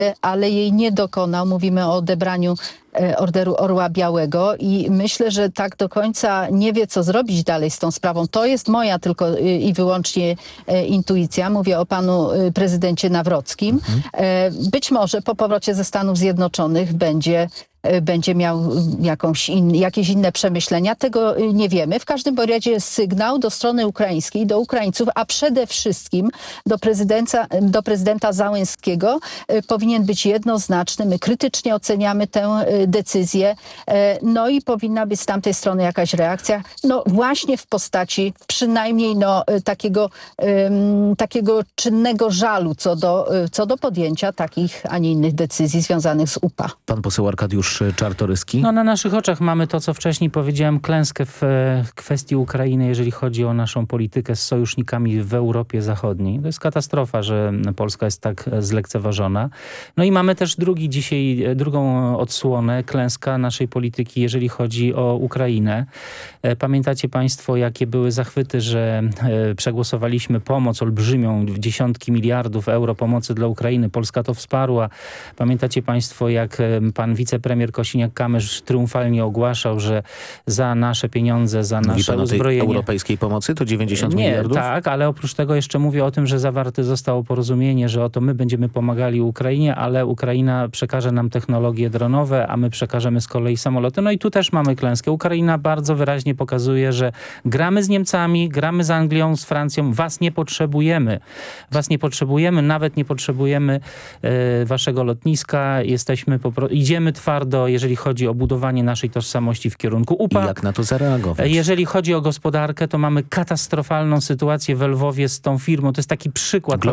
ale jej nie dokonał. Mówimy o odebraniu Orderu Orła Białego i myślę, że tak do końca nie wie, co zrobić dalej z tą sprawą. To jest moja tylko i wyłącznie intuicja. Mówię o panu prezydencie Nawrockim. Być może po powrocie ze Stanów Zjednoczonych będzie miał jakieś inne przemyślenia. Tego nie wiemy. W każdym razie sygnał do strony ukraińskiej, do Ukraińców, a przede wszystkim do prezydenta Załęskiego powinien być jednoznaczny. My krytycznie oceniamy tę decyzję. No i powinna być z tamtej strony jakaś reakcja. No właśnie w postaci przynajmniej takiego czynnego żalu co do podjęcia takich, a nie innych decyzji związanych z UPA. Pan poseł Arkadiusz Czartoryski. No, na naszych oczach mamy to, co wcześniej powiedziałem, klęskę w kwestii Ukrainy, jeżeli chodzi o naszą politykę z sojusznikami w Europie Zachodniej. To jest katastrofa, że Polska jest tak zlekceważona. No i mamy też drugą odsłonę, klęska naszej polityki, jeżeli chodzi o Ukrainę. Pamiętacie państwo, jakie były zachwyty, że przegłosowaliśmy pomoc olbrzymią, dziesiątki miliardów euro pomocy dla Ukrainy. Polska to wsparła. Pamiętacie państwo, jak pan wicepremier Kosiniak-Kamysz triumfalnie ogłaszał, że za nasze pieniądze, za nasze uzbrojenie... Tej europejskiej pomocy to 90 miliardów? Tak, ale oprócz tego jeszcze mówię o tym, że zawarte zostało porozumienie, że oto my będziemy pomagali Ukrainie, ale Ukraina przekaże nam technologie dronowe, a my przekażemy z kolei samoloty. No i tu też mamy klęskę. Ukraina bardzo wyraźnie pokazuje, że gramy z Niemcami, gramy z Anglią, z Francją. Was nie potrzebujemy. Was nie potrzebujemy, nawet nie potrzebujemy waszego lotniska. Idziemy twardo, jeżeli chodzi o budowanie naszej tożsamości w kierunku UPA. I jak na to zareagować? Jeżeli chodzi o gospodarkę, to mamy katastrofalną sytuację w Lwowie z tą firmą. To jest taki przykład,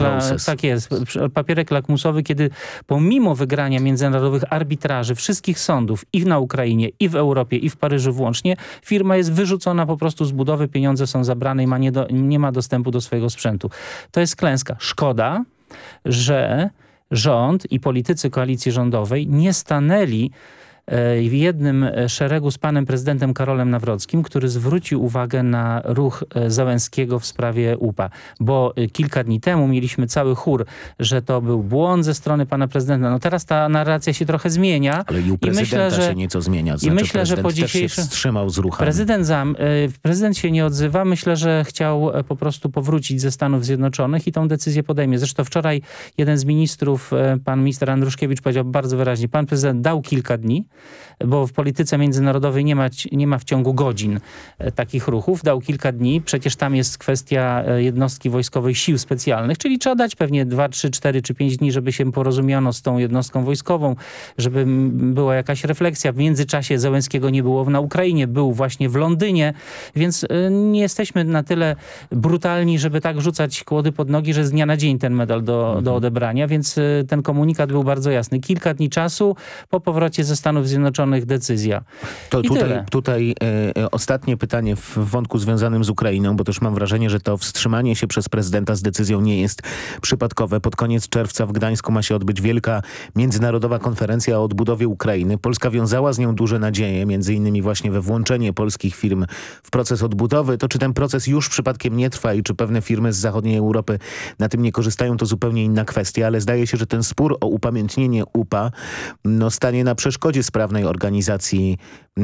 papierek lakmusowy, kiedy pomimo wygrania międzynarodowych arbitraży wszystkich sądów i na Ukrainie, i w Europie, i w Paryżu włącznie, firma jest wyrzucona po prostu z budowy, pieniądze są zabrane i nie ma dostępu do swojego sprzętu. To jest klęska. Szkoda, że rząd i politycy koalicji rządowej nie stanęli w jednym szeregu z panem prezydentem Karolem Nawrockim, który zwrócił uwagę na ruch Załęskiego w sprawie UPA. Bo kilka dni temu mieliśmy cały chór, że to był błąd ze strony pana prezydenta. No teraz ta narracja się trochę zmienia. Ale i u prezydenta się nieco zmienia. I myślę, że po dzisiejszym... też się wstrzymał z ruchami. Prezydent się nie odzywa. Myślę, że chciał po prostu powrócić ze Stanów Zjednoczonych i tą decyzję podejmie. Zresztą wczoraj jeden z ministrów, pan minister Andruszkiewicz, powiedział bardzo wyraźnie, pan prezydent dał kilka dni, bo w polityce międzynarodowej nie ma w ciągu godzin takich ruchów. Dał kilka dni. Przecież tam jest kwestia jednostki wojskowej sił specjalnych, czyli trzeba dać pewnie 2, 3, 4 czy 5 dni, żeby się porozumiano z tą jednostką wojskową, żeby była jakaś refleksja. W międzyczasie Załęskiego nie było na Ukrainie, był właśnie w Londynie, więc nie jesteśmy na tyle brutalni, żeby tak rzucać kłody pod nogi, że z dnia na dzień ten medal do odebrania, więc ten komunikat był bardzo jasny. Kilka dni czasu, po powrocie ze Stanów Zjednoczonych decyzja. To tutaj ostatnie pytanie w wątku związanym z Ukrainą, bo też mam wrażenie, że to wstrzymanie się przez prezydenta z decyzją nie jest przypadkowe. Pod koniec czerwca w Gdańsku ma się odbyć wielka międzynarodowa konferencja o odbudowie Ukrainy. Polska wiązała z nią duże nadzieje, między innymi właśnie we włączenie polskich firm w proces odbudowy. To czy ten proces już przypadkiem nie trwa i czy pewne firmy z zachodniej Europy na tym nie korzystają, to zupełnie inna kwestia, ale zdaje się, że ten spór o upamiętnienie UPA stanie na przeszkodzie sprawnej organizacji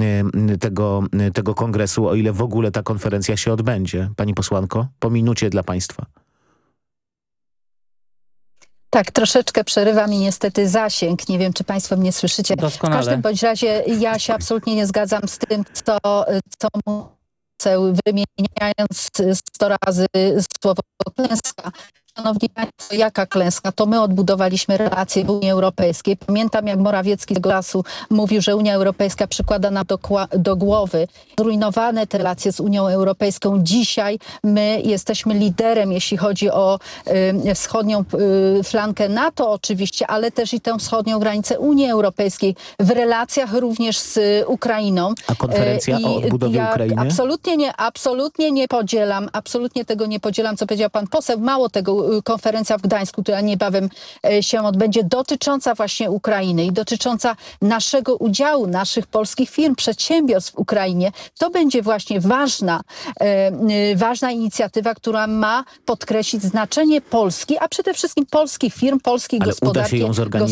tego kongresu, o ile w ogóle ta konferencja się odbędzie. Pani posłanko, po minucie dla państwa. Tak, troszeczkę przerywa mi niestety zasięg. Nie wiem, czy państwo mnie słyszycie. Doskonale. W każdym bądź razie ja się absolutnie nie zgadzam z tym, co mówił, wymieniając 100 razy słowo klęska. Szanowni państwo, jaka klęska? To my odbudowaliśmy relacje w Unii Europejskiej. Pamiętam, jak Morawiecki z tego czasu mówił, że Unia Europejska przykłada nam do głowy zrujnowane te relacje z Unią Europejską. Dzisiaj my jesteśmy liderem, jeśli chodzi o wschodnią flankę NATO oczywiście, ale też i tę wschodnią granicę Unii Europejskiej w relacjach również z Ukrainą. A konferencja o odbudowie Ukrainy? Absolutnie nie podzielam, absolutnie tego nie podzielam, co powiedział pan poseł. Mało tego, konferencja w Gdańsku, która niebawem się odbędzie, dotycząca właśnie Ukrainy i dotycząca naszego udziału, naszych polskich firm, przedsiębiorstw w Ukrainie. To będzie właśnie ważna inicjatywa, która ma podkreślić znaczenie Polski, a przede wszystkim polskich firm, polskiej Ale uda się gospodarki, ją zorganizować?